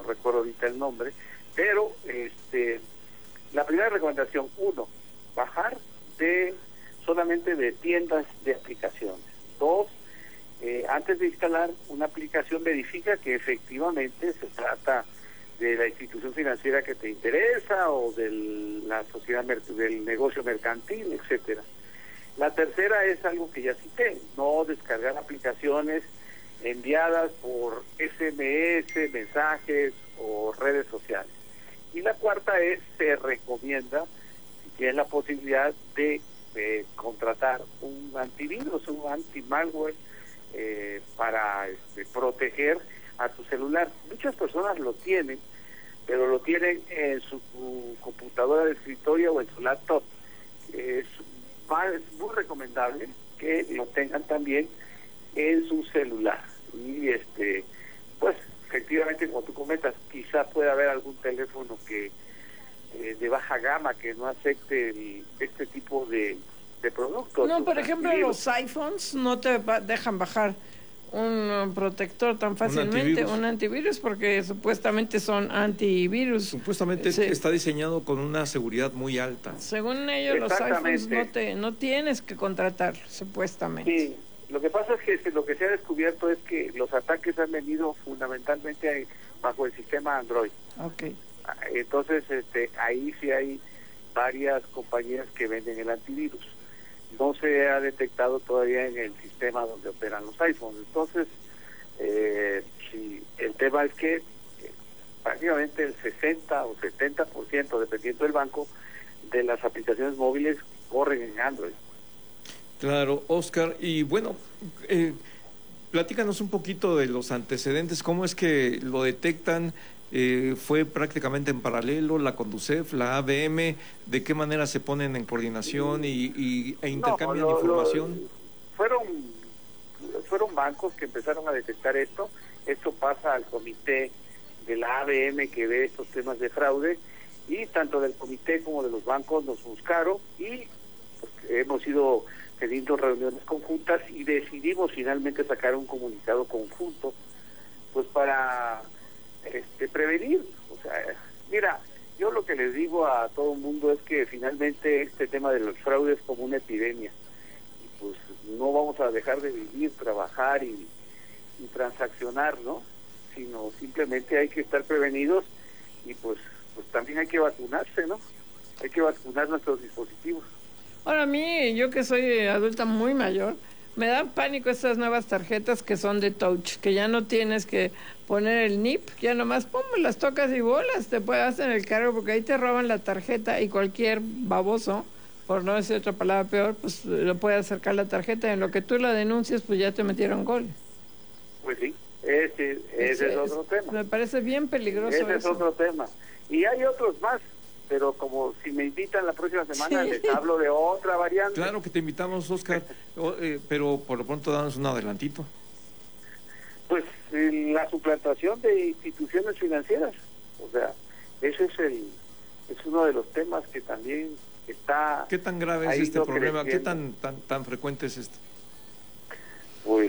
recuerdo ahorita el nombre, pero la primera recomendación, uno, bajar solamente de tiendas de aplicaciones. Dos, antes de instalar una aplicación, verifica que efectivamente se trata de la institución financiera que te interesa o de la sociedad del negocio mercantil, etcétera. La tercera es algo que ya cité, no descargar aplicaciones enviadas por SMS, mensajes o redes sociales. Y la cuarta es, se recomienda, si tienes la posibilidad de contratar un antivirus, un anti-malware para proteger a tu celular. Muchas personas lo tienen, pero lo tienen en su computadora de escritorio o en su laptop. Es muy recomendable que lo tengan también en su celular. Y pues efectivamente, como tú comentas, quizás pueda haber algún teléfono que de baja gama que no acepte este tipo de productos. No, por ejemplo, los iPhones no te dejan bajar un protector tan fácilmente, un antivirus, porque supuestamente son antivirus. Supuestamente está diseñado con una seguridad muy alta. Según ellos, los iPhones no tienes que contratar, supuestamente. Sí, lo que pasa es que lo que se ha descubierto es que los ataques han venido fundamentalmente bajo el sistema Android. Okay. Entonces, ahí sí hay varias compañías que venden el antivirus. No se ha detectado todavía en el sistema donde operan los iPhones. Entonces, sí, el tema es que prácticamente el 60 o 70%, dependiendo del banco, de las aplicaciones móviles corren en Android. Claro, Oscar, y bueno, platícanos un poquito de los antecedentes, cómo es que lo detectan. Fue prácticamente en paralelo la Conducef, la ABM, ¿de qué manera se ponen en coordinación e intercambian información? Fueron bancos que empezaron a detectar esto pasa al comité de la ABM que ve estos temas de fraude, y tanto del comité como de los bancos nos buscaron y pues, hemos ido teniendo reuniones conjuntas y decidimos finalmente sacar un comunicado conjunto pues para prevenir. O sea, mira, yo lo que les digo a todo el mundo es que finalmente este tema de los fraudes es como una epidemia, y pues no vamos a dejar de vivir, trabajar y transaccionar, ¿no? Sino simplemente hay que estar prevenidos y pues también hay que vacunarse, ¿no? Hay que vacunar nuestros dispositivos. Ahora, a mí, yo que soy adulta muy mayor, me dan pánico estas nuevas tarjetas que son de touch, que ya no tienes que poner el NIP, ya nomás las tocas y bolas, te puedes hacer el cargo, porque ahí te roban la tarjeta y cualquier baboso, por no decir otra palabra peor, pues lo puede acercar la tarjeta, y en lo que tú la denuncias, pues ya te metieron gol. Pues sí, ese es otro tema. Me parece bien peligroso ese es otro tema. Y hay otros más, pero como si me invitan la próxima semana, sí, les hablo de otra variante. Claro que te invitamos, Oscar, pero por lo pronto danos un adelantito. Pues la suplantación de instituciones financieras, o sea, ese es uno de los temas que también está. ¿Qué tan grave es este problema? Creciendo. ¿Qué tan frecuente es esto? Pues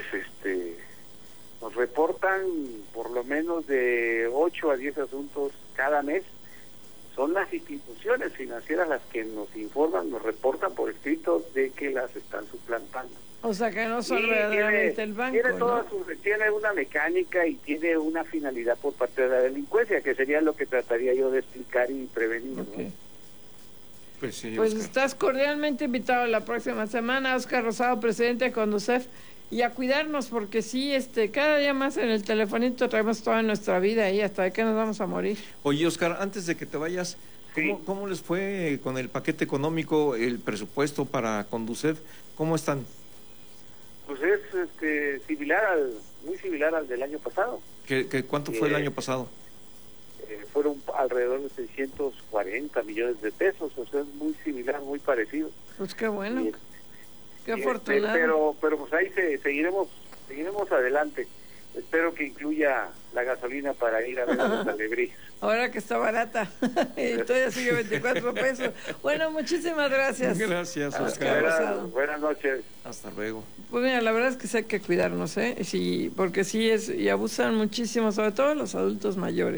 nos reportan por lo menos de 8 a 10 asuntos cada mes. Son las instituciones financieras las que nos informan, nos reportan por escrito de que las están suplantando. O sea, que no son verdaderamente el banco, tiene una mecánica y tiene una finalidad por parte de la delincuencia, que sería lo que trataría yo de explicar y prevenir. Okay. ¿No? Pues sí, pues estás cordialmente invitado la próxima semana, Oscar Rosado, presidente de Conducef, y a cuidarnos, porque sí, cada día más en el telefonito traemos toda nuestra vida y hasta de que nos vamos a morir. Oye, Oscar, antes de que te vayas, ¿cómo les fue con el paquete económico, el presupuesto para Conducef? ¿Cómo están? Pues es muy similar al del año pasado. ¿Cuánto fue el año pasado? Fueron alrededor de 640 millones de pesos, o sea, es muy similar, muy parecido. Pues qué bueno. Qué afortunado. Pero pues ahí seguiremos adelante. Espero que incluya la gasolina para ir a ver a los alegrías. Ahora que está barata. Y todavía sigue 24 pesos. Bueno, muchísimas gracias. Gracias, Oscar. Buenas noches. Hasta luego. Pues mira, la verdad es que sí hay que cuidarnos, sí, porque sí y abusan muchísimo, sobre todo los adultos mayores.